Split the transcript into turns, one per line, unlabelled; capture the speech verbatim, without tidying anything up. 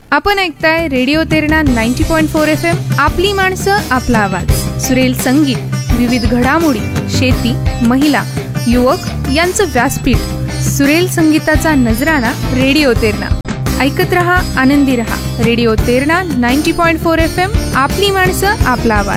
आपण ऐकताय radio Terna ninety point four F M. आपली माणसं आपला आवाज. सुरेल संगीत, विविध घडामोडी, शेती, महिला, युवक यांचं व्यासपीठ. सुरेल संगीताचा नजराणा रेडिओ तेरणा. ऐकत रहा, आनंदी रहा. Radio Terna ninety point four F M. आपली माणसं आपला आवाज.